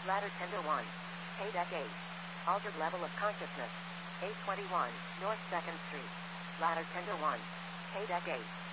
Ladder tender 1. K-Deck 8. Altered level of consciousness. 821, North 2nd Street. Ladder tender 1. K-Deck 8.